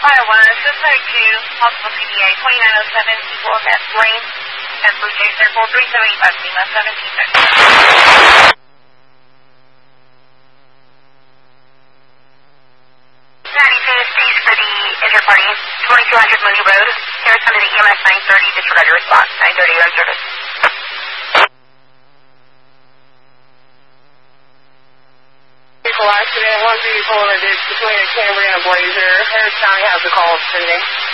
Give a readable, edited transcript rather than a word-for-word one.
Iowa, 692, possible CBA, 2907, equal of S Lane, at Blue Jay Circle, 375 Lima, 17 seconds. 92, cease for the inter-party, 2200 Mooney Road, Arizona to EMS 930, disregard your response, 930 road service. Vehicle accident, one vehicle in a ditch between a Camry and a Blazer. Harris County has the call pending.